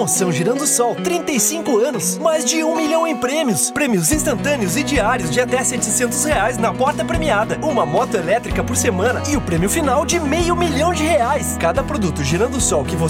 Promoção Girando Sol, 35 anos, mais de 1 milhão em prêmios. Prêmios instantâneos e diários de até R$700 na porta premiada. Uma moto elétrica por semana e o prêmio final de R$500 mil. Cada produto Girando Sol que você